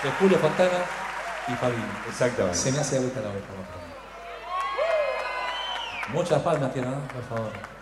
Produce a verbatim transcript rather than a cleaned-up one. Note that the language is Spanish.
de Julio Fontana y Fabini. Exactamente. Se me hace agüita la boca. Muchas palmas tiene, ¿no? Por favor.